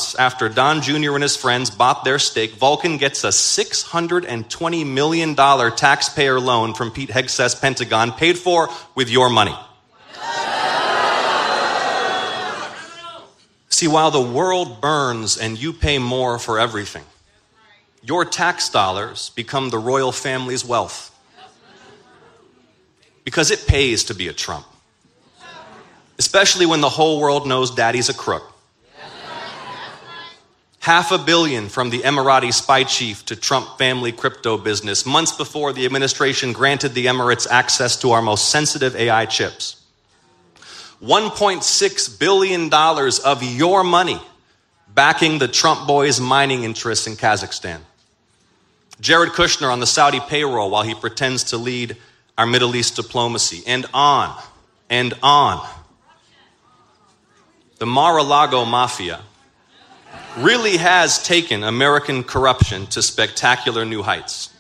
months after Don Jr. and his friends bought their stake, Vulcan gets a $620 million taxpayer loan from Pete Hegseth's Pentagon, paid for with your money. See, while the world burns and you pay more for everything, your tax dollars become the royal family's wealth. Because it pays to be a Trump. Especially when the whole world knows daddy's a crook. $500 million from the Emirati spy chief to Trump family crypto business, months before the administration granted the Emirates access to our most sensitive AI chips. $1.6 billion of your money backing the Trump boys' mining interests in Kazakhstan. Jared Kushner on the Saudi payroll while he pretends to lead our Middle East diplomacy, and on and on. The Mar-a-Lago mafia really has taken American corruption to spectacular new heights.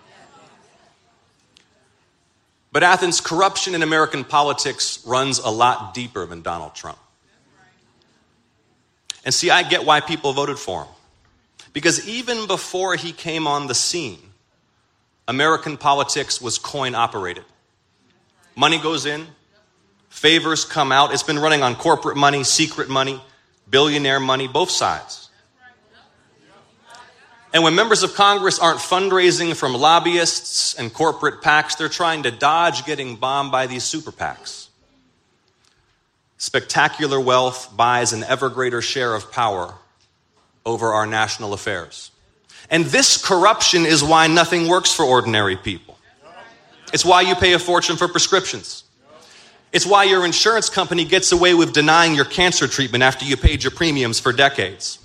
But Athens, corruption in American politics runs a lot deeper than Donald Trump. And see, I get why people voted for him. Because even before he came on the scene, American politics was coin operated. Money goes in, favors come out. It's been running on corporate money, secret money, billionaire money, both sides. And when members of Congress aren't fundraising from lobbyists and corporate PACs, they're trying to dodge getting bombed by these super PACs. Spectacular wealth buys an ever greater share of power over our national affairs. And this corruption is why nothing works for ordinary people. It's why you pay a fortune for prescriptions. It's why your insurance company gets away with denying your cancer treatment after you paid your premiums for decades.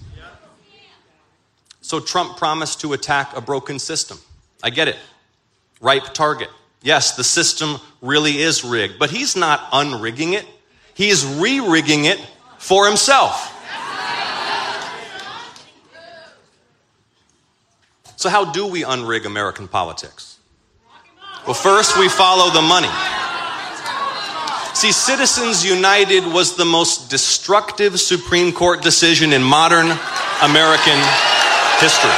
So Trump promised to attack a broken system. I get it. Ripe target. Yes, the system really is rigged, but he's not unrigging it. He's re-rigging it for himself. So how do we unrig American politics? Well, first we follow the money. See, Citizens United was the most destructive Supreme Court decision in modern American history.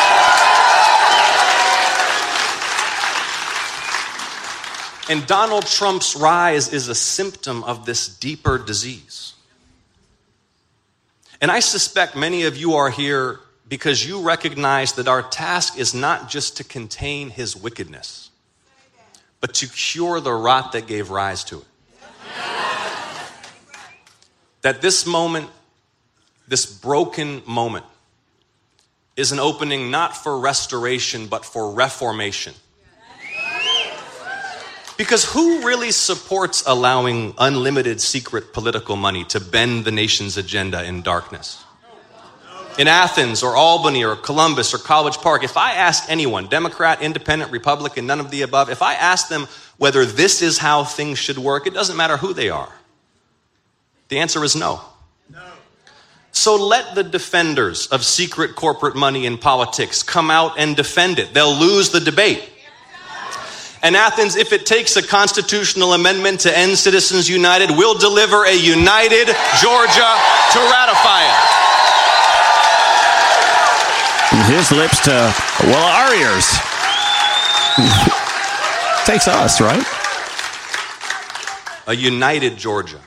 And Donald Trump's rise is a symptom of this deeper disease. And I suspect many of you are here because you recognize that our task is not just to contain his wickedness, but to cure the rot that gave rise to it. That this moment, this broken moment, is an opening not for restoration, but for reformation. Because who really supports allowing unlimited secret political money to bend the nation's agenda in darkness? In Athens or Albany or Columbus or College Park, if I ask anyone, Democrat, Independent, Republican, none of the above, if I ask them whether this is how things should work, it doesn't matter who they are. The answer is no. So let the defenders of secret corporate money in politics come out and defend it. They'll lose the debate. And Athens, if it takes a constitutional amendment to end Citizens United, we'll deliver a united Georgia to ratify it. His lips to, well, our ears. Takes us, right? A united Georgia.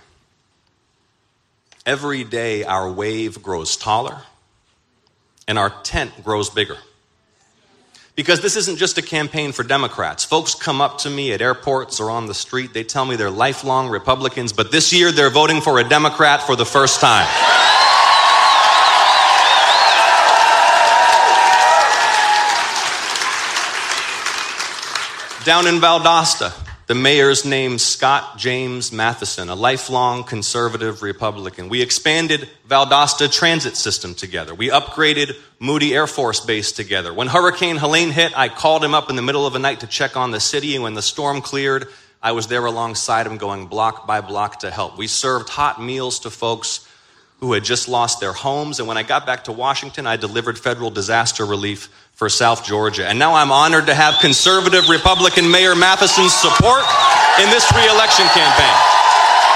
Every day our wave grows taller and our tent grows bigger. Because this isn't just a campaign for Democrats. Folks come up to me at airports or on the street. They tell me they're lifelong Republicans, but this year they're voting for a Democrat for the first time. Down in Valdosta, the mayor's named Scott James Matheson, a lifelong conservative Republican. We expanded Valdosta transit system together. We upgraded Moody Air Force Base together. When Hurricane Helene hit, I called him up in the middle of the night to check on the city, and when the storm cleared, I was there alongside him going block by block to help. We served hot meals to folks who had just lost their homes, and when I got back to Washington, I delivered federal disaster relief for South Georgia. And now I'm honored to have conservative Republican Mayor Matheson's support in this re-election campaign.